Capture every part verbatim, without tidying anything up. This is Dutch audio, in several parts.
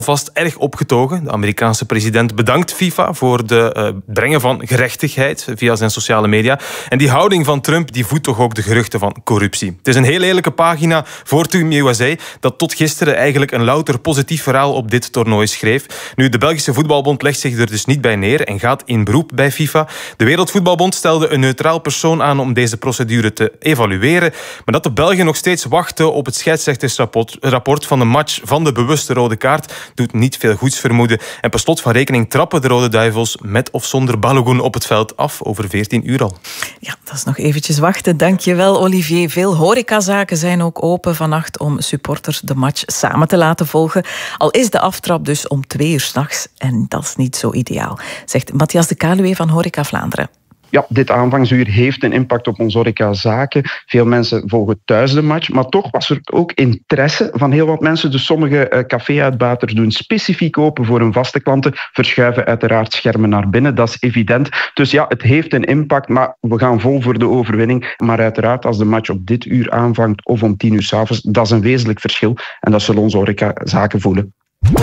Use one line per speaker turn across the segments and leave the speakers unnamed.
Vast erg opgetogen. De Amerikaanse president bedankt FIFA voor de uh, brengen van gerechtigheid via zijn sociale media. En die houding van Trump die voedt toch ook de geruchten van corruptie. Het is een heel lelijke pagina voor Team U S A dat tot gisteren eigenlijk een louter positief verhaal op dit toernooi schreef. Nu, de Belgische Voetbalbond legt zich er dus niet bij neer en gaat in beroep bij FIFA. De Wereldvoetbalbond stelde een neutraal persoon aan om deze procedure te evalueren. Maar dat de Belgen nog steeds wachten op het scheidsrechtersrapport rapport van de match van de bewuste rode kaart doet niet veel goeds vermoeden. En per slot van rekening trappen de Rode Duivels met of zonder Balogun op het veld af over veertien uur al.
Ja, dat is nog eventjes wachten. Dankjewel, Olivier. Veel horecazaken zijn ook open vannacht om supporters de match samen te laten volgen. Al is de aftrap dus om twee uur 's nachts en dat is niet zo ideaal, zegt Matthias de Kaluwe van Horeca Vlaanderen.
Ja, dit aanvangsuur heeft een impact op onze horecazaken. Veel mensen volgen thuis de match, maar toch was er ook interesse van heel wat mensen. Dus sommige uh, café-uitbaters doen specifiek open voor hun vaste klanten, verschuiven uiteraard schermen naar binnen, dat is evident. Dus ja, het heeft een impact, maar we gaan vol voor de overwinning. Maar uiteraard, als de match op dit uur aanvangt of om tien uur 's avonds, dat is een wezenlijk verschil. En dat zullen onze horecazaken voelen.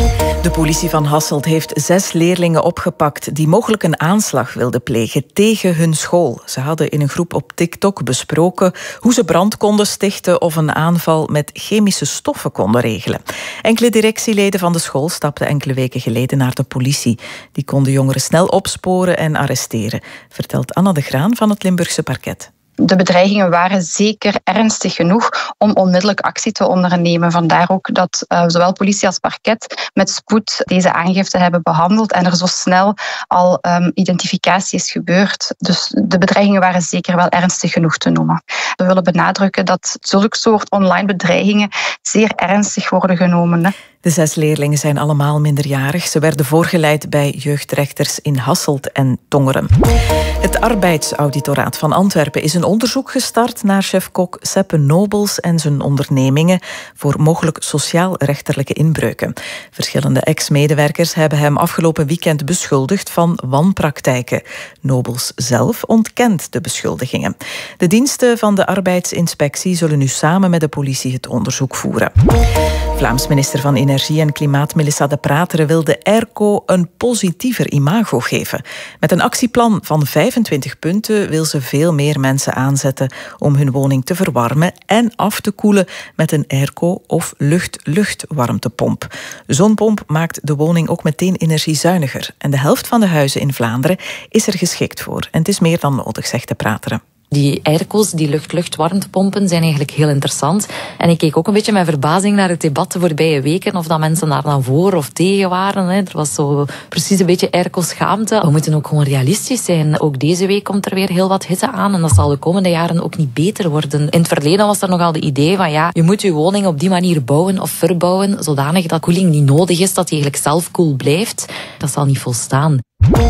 De politie van Hasselt heeft zes leerlingen opgepakt die mogelijk een aanslag wilden plegen tegen hun school. Ze hadden in een groep op TikTok besproken hoe ze brand konden stichten of een aanval met chemische stoffen konden regelen. Enkele directieleden van de school stapten enkele weken geleden naar de politie. Die kon de jongeren snel opsporen en arresteren, vertelt Anna de Graan van het Limburgse parket.
De bedreigingen waren zeker ernstig genoeg om onmiddellijk actie te ondernemen. Vandaar ook dat uh, zowel politie als parket met spoed deze aangifte hebben behandeld en er zo snel al um, identificatie is gebeurd. Dus de bedreigingen waren zeker wel ernstig genoeg te noemen. We willen benadrukken dat zulke soort online bedreigingen zeer ernstig worden genomen. Hè.
De zes leerlingen zijn allemaal minderjarig. Ze werden voorgeleid bij jeugdrechters in Hasselt en Tongeren. Het Arbeidsauditoraat van Antwerpen is een onderzoek gestart naar chef-kok Seppe Nobels en zijn ondernemingen voor mogelijk sociaal-rechterlijke inbreuken. Verschillende ex-medewerkers hebben hem afgelopen weekend beschuldigd van wanpraktijken. Nobels zelf ontkent de beschuldigingen. De diensten van de arbeidsinspectie zullen nu samen met de politie het onderzoek voeren. Vlaams minister van Energie en Klimaat Melissa De Prateren wil de airco een positiever imago geven. Met een actieplan van vijfentwintig punten wil ze veel meer mensen aanzetten om hun woning te verwarmen en af te koelen met een airco of lucht-lucht-warmtepomp. Zo'n pomp maakt de woning ook meteen energiezuiniger. En de helft van de huizen in Vlaanderen is er geschikt voor. En het is meer dan nodig, zegt De Prateren.
Die airco's, die lucht-lucht-warmtepompen, zijn eigenlijk heel interessant. En ik keek ook een beetje met verbazing naar het debat de voorbije weken, of dat mensen daar dan voor of tegen waren. Hè. Er was zo precies een beetje airco-schaamte. We moeten ook gewoon realistisch zijn. Ook deze week komt er weer heel wat hitte aan en dat zal de komende jaren ook niet beter worden. In het verleden was er nogal de idee van ja, je moet je woning op die manier bouwen of verbouwen, zodanig dat koeling niet nodig is, dat die eigenlijk zelf koel blijft. Dat zal niet volstaan.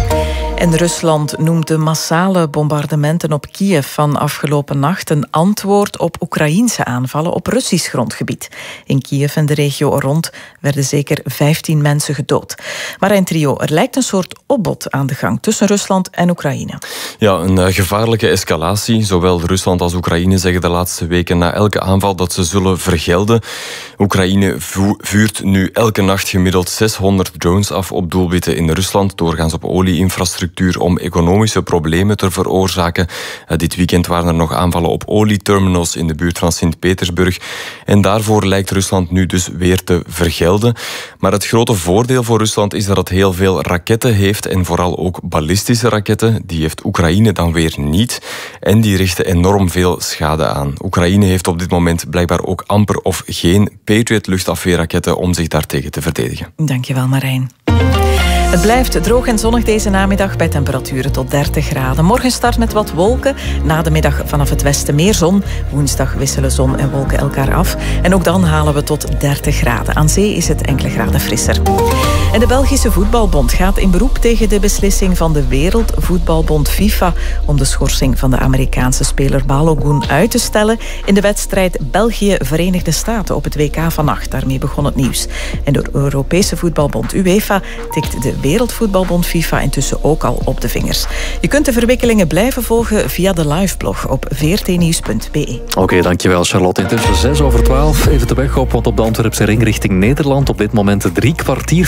En Rusland noemt de massale bombardementen op Kiev van afgelopen nacht een antwoord op Oekraïense aanvallen op Russisch grondgebied. In Kiev en de regio er rond werden zeker vijftien mensen gedood. Marijn Trio, er lijkt een soort opbod aan de gang tussen Rusland en Oekraïne.
Ja, een gevaarlijke escalatie. Zowel Rusland als Oekraïne zeggen de laatste weken na elke aanval dat ze zullen vergelden. Oekraïne vuurt nu elke nacht gemiddeld zeshonderd drones af op doelwitten in Rusland, doorgaans op olieinfrastructuur, om economische problemen te veroorzaken. Dit weekend waren er nog aanvallen op olieterminals in de buurt van Sint-Petersburg. En daarvoor lijkt Rusland nu dus weer te vergelden. Maar het grote voordeel voor Rusland is dat het heel veel raketten heeft en vooral ook ballistische raketten. Die heeft Oekraïne dan weer niet. En die richten enorm veel schade aan. Oekraïne heeft op dit moment blijkbaar ook amper of geen Patriot-luchtafweerraketten om zich daartegen te verdedigen.
Dankjewel, Marijn. Het blijft droog en zonnig deze namiddag bij temperaturen tot dertig graden. Morgen start met wat wolken. Na de middag vanaf het westen meer zon. Woensdag wisselen zon en wolken elkaar af. En ook dan halen we tot dertig graden. Aan zee is het enkele graden frisser. En de Belgische Voetbalbond gaat in beroep tegen de beslissing van de Wereldvoetbalbond FIFA om de schorsing van de Amerikaanse speler Balogun uit te stellen in de wedstrijd België-Verenigde Staten op het W K vannacht. Daarmee begon het nieuws. En de Europese voetbalbond UEFA tikt de Wereldvoetbalbond FIFA intussen ook al op de vingers. Je kunt de verwikkelingen blijven volgen via de liveblog op v r t nieuws punt b e.
Oké, okay, dankjewel Charlotte. Intussen zes over twaalf. Even de weg op, want op de Antwerpse ring richting Nederland op dit moment drie kwartier